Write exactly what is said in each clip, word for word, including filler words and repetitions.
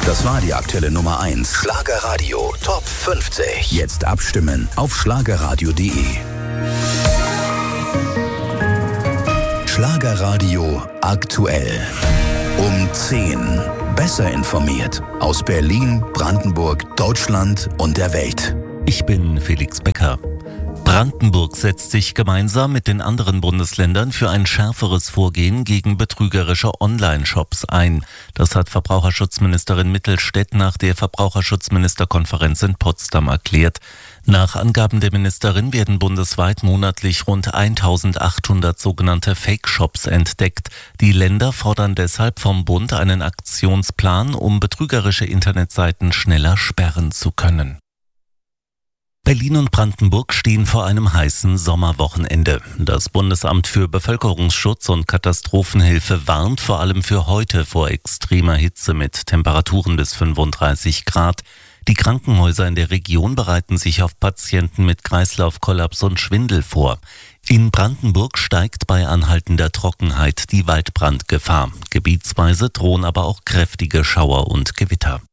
Das war die aktuelle Nummer eins. Schlagerradio Top fünfzig. Jetzt abstimmen auf schlagerradio punkt de. Schlagerradio aktuell. Um zehn. Besser informiert. Aus Berlin, Brandenburg, Deutschland und der Welt. Ich bin Felix Becker. Brandenburg setzt sich gemeinsam mit den anderen Bundesländern für ein schärferes Vorgehen gegen betrügerische Online-Shops ein. Das hat Verbraucherschutzministerin Mittelstädt nach der Verbraucherschutzministerkonferenz in Potsdam erklärt. Nach Angaben der Ministerin werden bundesweit monatlich rund eintausendachthundert sogenannte Fake-Shops entdeckt. Die Länder fordern deshalb vom Bund einen Aktionsplan, um betrügerische Internetseiten schneller sperren zu können. Berlin und Brandenburg stehen vor einem heißen Sommerwochenende. Das Bundesamt für Bevölkerungsschutz und Katastrophenhilfe warnt vor allem für heute vor extremer Hitze mit Temperaturen bis fünfunddreißig Grad. Die Krankenhäuser in der Region bereiten sich auf Patienten mit Kreislaufkollaps und Schwindel vor. In Brandenburg steigt bei anhaltender Trockenheit die Waldbrandgefahr. Gebietsweise drohen aber auch kräftige Schauer und Gewitter.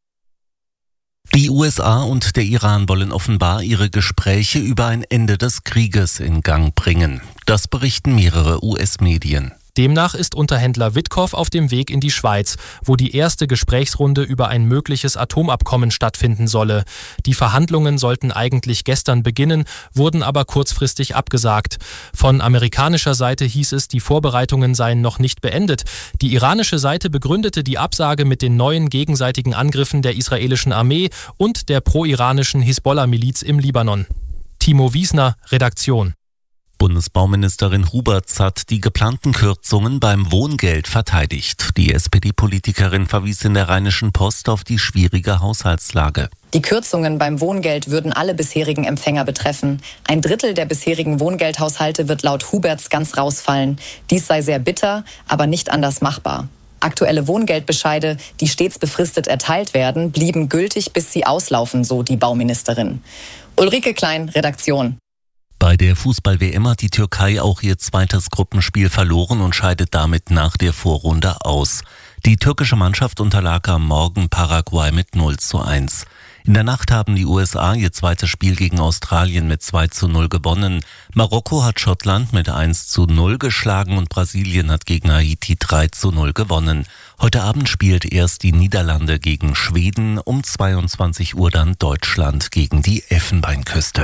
Die U S A und der Iran wollen offenbar ihre Gespräche über ein Ende des Krieges in Gang bringen. Das berichten mehrere U S-Medien. Demnach ist Unterhändler Witkow auf dem Weg in die Schweiz, wo die erste Gesprächsrunde über ein mögliches Atomabkommen stattfinden solle. Die Verhandlungen sollten eigentlich gestern beginnen, wurden aber kurzfristig abgesagt. Von amerikanischer Seite hieß es, die Vorbereitungen seien noch nicht beendet. Die iranische Seite begründete die Absage mit den neuen gegenseitigen Angriffen der israelischen Armee und der pro-iranischen Hisbollah-Miliz im Libanon. Timo Wiesner, Redaktion. Bundesbauministerin Huberts hat die geplanten Kürzungen beim Wohngeld verteidigt. Die S P D-Politikerin verwies in der Rheinischen Post auf die schwierige Haushaltslage. Die Kürzungen beim Wohngeld würden alle bisherigen Empfänger betreffen. Ein Drittel der bisherigen Wohngeldhaushalte wird laut Huberts ganz rausfallen. Dies sei sehr bitter, aber nicht anders machbar. Aktuelle Wohngeldbescheide, die stets befristet erteilt werden, blieben gültig, bis sie auslaufen, so die Bauministerin. Ulrike Klein, Redaktion. Bei der Fußball-W M hat die Türkei auch ihr zweites Gruppenspiel verloren und scheidet damit nach der Vorrunde aus. Die türkische Mannschaft unterlag am Morgen Paraguay mit null zu eins. In der Nacht haben die U S A ihr zweites Spiel gegen Australien mit zwei zu null gewonnen. Marokko hat Schottland mit eins zu null geschlagen und Brasilien hat gegen Haiti drei zu null gewonnen. Heute Abend spielt erst die Niederlande gegen Schweden, um zweiundzwanzig Uhr dann Deutschland gegen die Elfenbeinküste.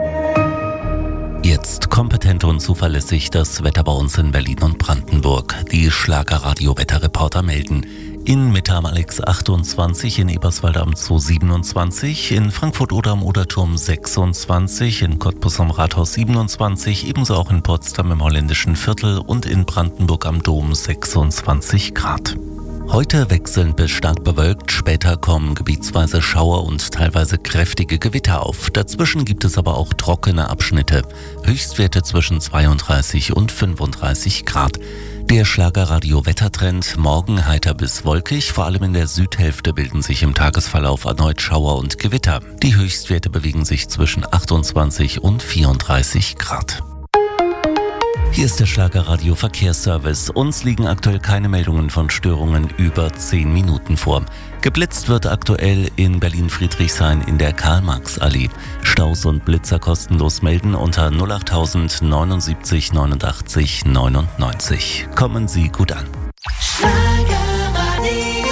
Jetzt kompetent und zuverlässig das Wetter bei uns in Berlin und Brandenburg. Die Schlagerradio-Wetterreporter melden. In Mitte am Alex achtundzwanzig, in Eberswalde am Zoo siebenundzwanzig, in Frankfurt oder am Oderturm sechsundzwanzig, in Cottbus am Rathaus siebenundzwanzig, ebenso auch in Potsdam im Holländischen Viertel und in Brandenburg am Dom sechsundzwanzig Grad. Heute wechselnd bis stark bewölkt, später kommen gebietsweise Schauer und teilweise kräftige Gewitter auf. Dazwischen gibt es aber auch trockene Abschnitte. Höchstwerte zwischen zweiunddreißig und fünfunddreißig Grad. Der Schlagerradio-Wettertrend: morgen heiter bis wolkig, vor allem in der Südhälfte bilden sich im Tagesverlauf erneut Schauer und Gewitter. Die Höchstwerte bewegen sich zwischen achtundzwanzig und vierunddreißig Grad. Hier ist der Schlagerradio Verkehrsservice. Uns liegen aktuell keine Meldungen von Störungen über zehn Minuten vor. Geblitzt wird aktuell in Berlin-Friedrichshain in der Karl-Marx-Allee. Staus und Blitzer kostenlos melden unter null achttausend neunundsiebzig neunundachtzig neunundneunzig. Kommen Sie gut an. Schlagerradio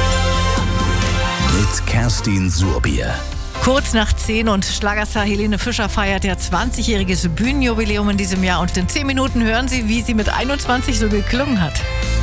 mit Kerstin Surbier. Kurz nach zehn und Schlagerstar Helene Fischer feiert ihr zwanzigjähriges Bühnenjubiläum in diesem Jahr. Und in zehn Minuten hören Sie, wie sie mit einundzwanzig so geklungen hat.